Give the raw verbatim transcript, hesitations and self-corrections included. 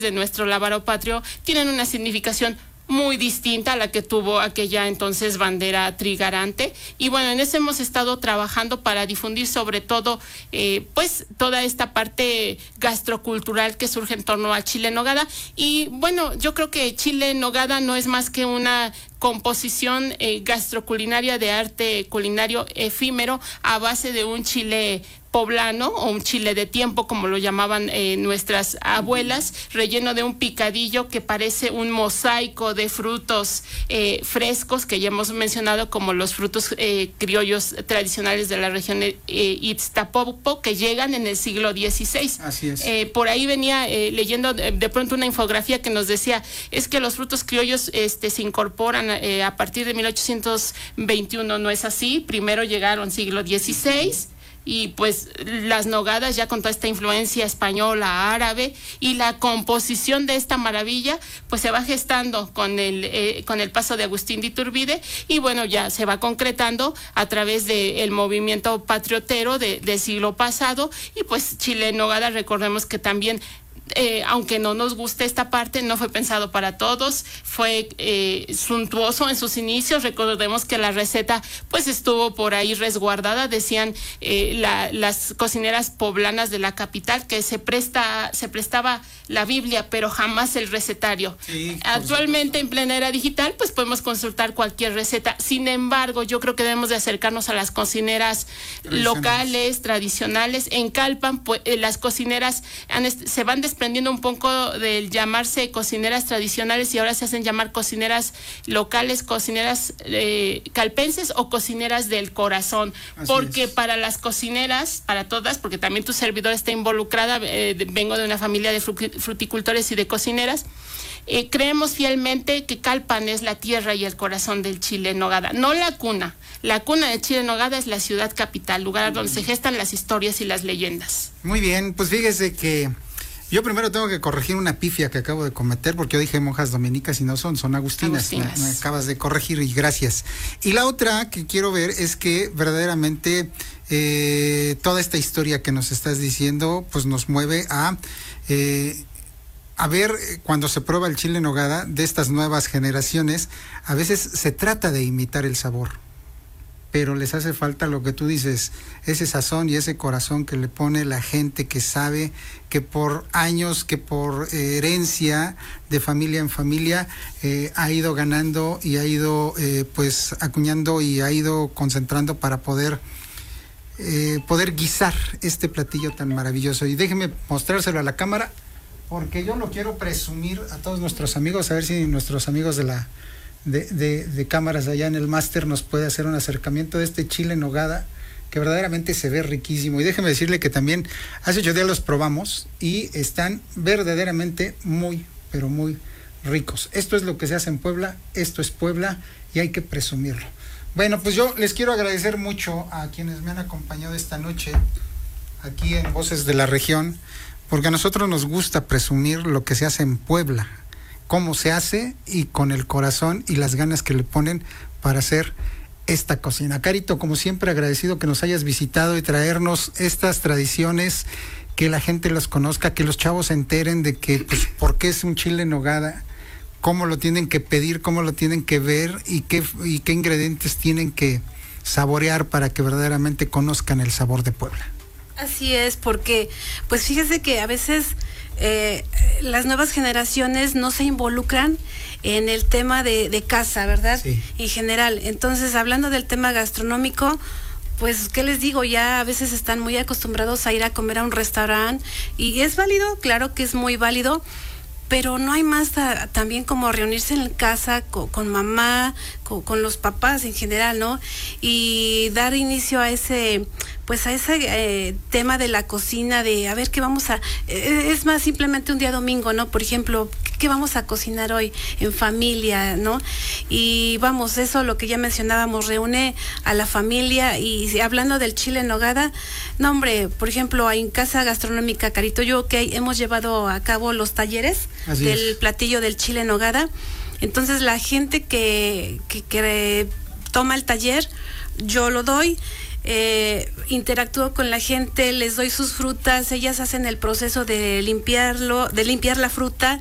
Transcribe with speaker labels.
Speaker 1: de nuestro lábaro patrio tienen una significación muy distinta a la que tuvo aquella entonces bandera trigarante. Y bueno, en eso hemos estado trabajando para difundir sobre todo eh, pues toda esta parte gastrocultural que surge en torno al chile en nogada. Y bueno, yo creo que chile en nogada no es más que una composición eh, gastroculinaria de arte culinario efímero a base de un chile poblano o un chile de tiempo, como lo llamaban eh, nuestras abuelas, relleno de un picadillo que parece un mosaico de frutos eh, frescos que ya hemos mencionado, como los frutos eh, criollos tradicionales de la región de eh, Ixtapopo, que llegan en el siglo dieciséis.
Speaker 2: Así es.
Speaker 1: Eh, por ahí venía eh, leyendo de, de pronto una infografía que nos decía, es que los frutos criollos este, se incorporan eh, a partir de mil ochocientos veintiuno. No es así, primero llegaron siglo dieciséis. Y pues las nogadas ya con toda esta influencia española, árabe, y la composición de esta maravilla pues se va gestando con el eh, con el paso de Agustín de Iturbide, y bueno, ya se va concretando a través del movimiento patriotero de, del siglo pasado. Y pues chile en nogada, recordemos que también Eh, aunque no nos guste esta parte, no fue pensado para todos, fue eh, suntuoso en sus inicios. Recordemos que la receta pues estuvo por ahí resguardada, decían eh, la, las cocineras poblanas de la capital, que se presta se prestaba la Biblia, pero jamás el recetario. Sí, actualmente en plena era digital pues podemos consultar cualquier receta. Sin embargo, yo creo que debemos de acercarnos a las cocineras locales, tradicionales. En Calpan pues, eh, las cocineras han se van desprendiendo un poco del llamarse cocineras tradicionales y ahora se hacen llamar cocineras locales, cocineras eh, calpenses o cocineras del corazón. Así porque es. Para las cocineras, para todas, porque también tu servidor está involucrada, eh, de, vengo de una familia de fruticultores y de cocineras, eh, creemos fielmente que Calpan es la tierra y el corazón del chile en nogada, no la cuna. La cuna del chile en nogada es la ciudad capital, lugar donde se gestan las historias y las leyendas.
Speaker 2: Muy bien, pues fíjese que yo primero tengo que corregir una pifia que acabo de cometer, porque yo dije monjas dominicas y no son, son agustinas. agustinas. Me, me acabas de corregir y gracias. Y la otra que quiero ver es que verdaderamente eh, toda esta historia que nos estás diciendo pues nos mueve a, eh, a ver cuando se prueba el chile en nogada de estas nuevas generaciones, a veces se trata de imitar el sabor, pero les hace falta lo que tú dices, ese sazón y ese corazón que le pone la gente que sabe, que por años, que por eh, herencia de familia en familia eh, ha ido ganando y ha ido eh, pues acuñando y ha ido concentrando para poder eh, poder guisar este platillo tan maravilloso. Y déjenme mostrárselo a la cámara, porque yo lo quiero presumir a todos nuestros amigos, a ver si nuestros amigos de la De, de, de cámaras allá en el máster nos puede hacer un acercamiento de este chile en nogada, que verdaderamente se ve riquísimo. Y déjeme decirle que también hace ocho días los probamos y están verdaderamente muy, pero muy ricos. Esto es lo que se hace en Puebla, esto es Puebla y hay que presumirlo. Bueno, pues yo les quiero agradecer mucho a quienes me han acompañado esta noche aquí en Voces de la Región, porque a nosotros nos gusta presumir lo que se hace en Puebla, cómo se hace y con el corazón y las ganas que le ponen para hacer esta cocina. Carito, como siempre, agradecido que nos hayas visitado y traernos estas tradiciones, que la gente los conozca, que los chavos se enteren de que, pues, por qué es un chile en nogada, cómo lo tienen que pedir, cómo lo tienen que ver y qué, y qué ingredientes tienen que saborear para que verdaderamente conozcan el sabor de Puebla.
Speaker 3: Así es, porque pues fíjese que a veces Eh, las nuevas generaciones no se involucran en el tema de, de casa, ¿verdad? Sí. En general. Entonces, hablando del tema gastronómico, pues, ¿qué les digo? Ya a veces están muy acostumbrados a ir a comer a un restaurante y es válido, claro que es muy válido, pero no hay más ta, también como reunirse en casa con, con mamá, con, con los papás en general, ¿no? Y dar inicio a ese, pues a ese eh, tema de la cocina, de a ver qué vamos a, eh, es más simplemente un día domingo, ¿no? Por ejemplo, ¿qué vamos a cocinar hoy en familia, ¿no? Y vamos, eso lo que ya mencionábamos, reúne a la familia. Y hablando del chile en nogada, no hombre, por ejemplo, en Casa Gastronómica Carito, yo que hemos llevado a cabo los talleres Así del es. platillo del chile en nogada. Entonces la gente que, que, que toma el taller, yo lo doy. eh, interactúo con la gente, les doy sus frutas, ellas hacen el proceso de limpiarlo, de limpiar la fruta